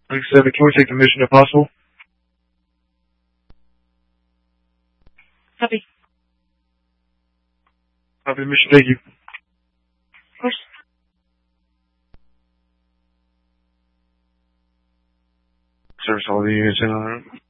Link 7, can we take the mission if possible? Copy. Copy the mission, thank you. Of course. Service all the units in on it.